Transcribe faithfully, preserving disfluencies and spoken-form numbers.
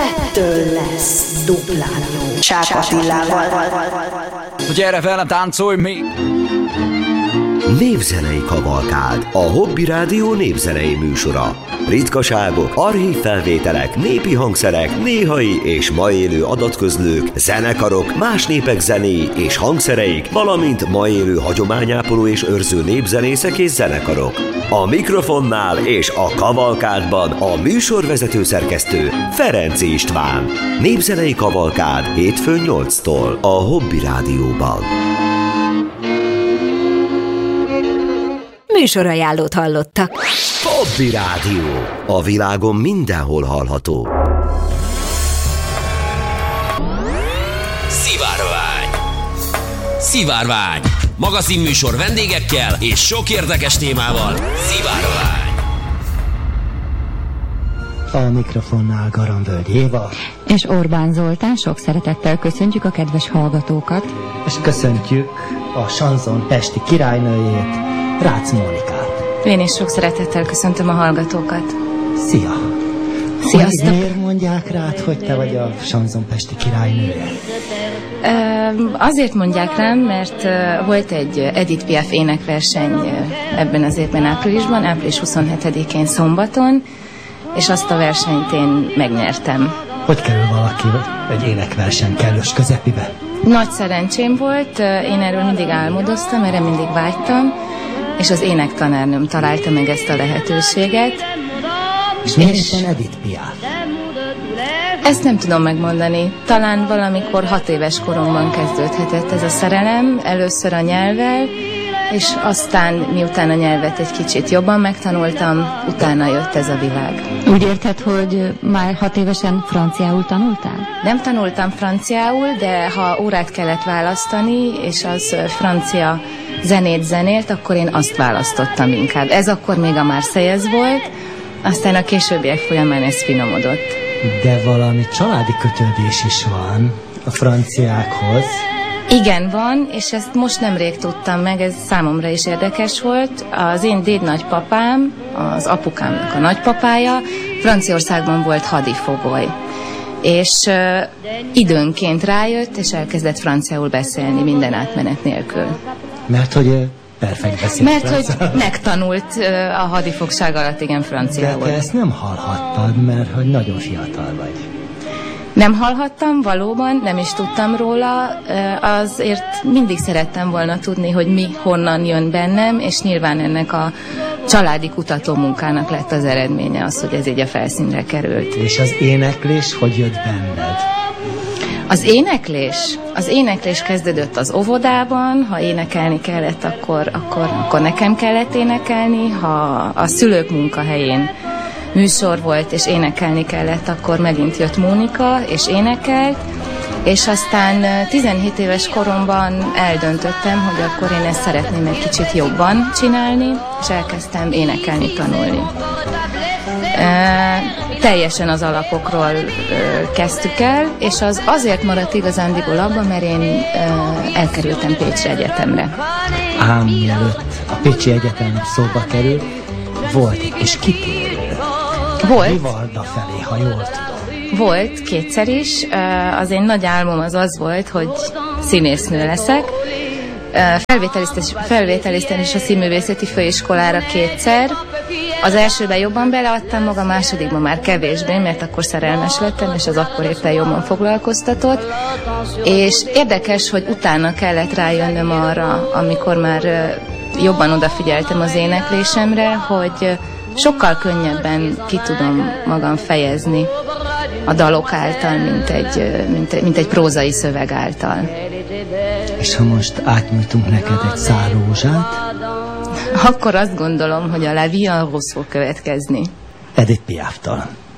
ettől lesz duplán jó. Csák Attilával. Gyere velem, táncolj még! Népzenei kavalkád, a Hobby Rádió népzenei műsora. Ritkaságok, archív felvételek, népi hangszerek, néhai és ma élő adatközlők, zenekarok, más népek zenéi és hangszereik, valamint ma élő hagyományápoló és őrző népzenészek és zenekarok. A mikrofonnál és a kavalkádban a műsorvezető szerkesztő Ferenc István. Népzenei kavalkád hétfőn nyolctól a Hobby Rádióban. Műsorajánlót hallottak. Hobby Rádió. A világon mindenhol hallható. Szivárvány. Szivárvány. Magazinműsor vendégekkel és sok érdekes témával. Szivárvány. A mikrofonnál Garambölgy Éva és Orbán Zoltán. Sok szeretettel köszöntjük a kedves hallgatókat. És köszöntjük a Sanzon pesti királynőjét, Rácz Mónikát. Én is sok szeretettel köszöntöm a hallgatókat. Szia! Sziasztok! Hogy miért mondják rád, hogy te vagy a Sanzon pesti királynője? Azért mondják rám, mert volt egy Edith Piaf énekverseny ebben az évben áprilisban, április huszonhetedikén szombaton, és azt a versenyt én megnyertem. Hogy kerül valaki egy énekverseny kellős közepébe? Nagy szerencsém volt, én erről mindig álmodoztam, erre mindig vágytam, és az énektanárnőm találta meg ezt a lehetőséget. És miért és Edith Piaf? Ezt nem tudom megmondani. Talán valamikor hat éves koromban kezdődhetett ez a szerelem, először a nyelvvel, és aztán, miután a nyelvet egy kicsit jobban megtanultam, utána jött ez a világ. Úgy érted, hogy már hat évesen franciául tanultál? Nem tanultam franciául, de ha órát kellett választani, és az francia zenét zenélt, akkor én azt választottam inkább. Ez akkor még a Marseillaise volt, aztán a későbbiek folyamán ez finomodott. De valami családi kötődés is van a franciákhoz. Igen, van, és ezt most nemrég tudtam meg, ez számomra is érdekes volt. Az én dédnagypapám, az apukámnak a nagypapája Franciaországban volt hadifogoly. És uh, időnként rájött, és elkezdett franciául beszélni minden átmenet nélkül. Mert hogy perfekt beszélt. Mert hogy megtanult uh, a hadifogság alatt, igen, franciául. De te ezt nem hallhattad, mert hogy nagyon fiatal vagy. Nem hallhattam, valóban, nem is tudtam róla, azért mindig szerettem volna tudni, hogy mi honnan jön bennem, és nyilván ennek a családi kutatómunkának lett az eredménye az, hogy ez így a felszínre került. És az éneklés hogy jött benned? Az éneklés? Az éneklés kezdődött az óvodában, ha énekelni kellett, akkor, akkor, akkor nekem kellett énekelni, ha a szülők munkahelyén műsor volt, és énekelni kellett, akkor megint jött Mónika, és énekelt, és aztán tizenhét éves koromban eldöntöttem, hogy akkor én ezt szeretném egy kicsit jobban csinálni, és elkezdtem énekelni, tanulni. E, teljesen az alapokról e, kezdtük el, és az azért maradt igazándiból abban, mert én e, elkerültem Pécsre egyetemre. Ám mielőtt a Pécsi Egyetem szóba kerül, volt egy kis kitérő. Volt. Rivalda felé, ha jól tudom. Volt, kétszer is. Az én nagy álmom az az volt, hogy színésznő leszek. Felvételiztem is a Színművészeti Főiskolára kétszer. Az elsőben jobban beleadtam magam, a másodikban már kevésbé, mert akkor szerelmes lettem, és az akkor éppen jobban foglalkoztatott. És érdekes, hogy utána kellett rájönnöm arra, amikor már jobban odafigyeltem az éneklésemre, hogy sokkal könnyebben ki tudom magam fejezni a dalok által, mint egy, mint, mint egy prózai szöveg által. És ha most átnyújtunk neked egy szál rózsát, akkor azt gondolom, hogy a La Vie en Rose fog következni. Edith Piaftól.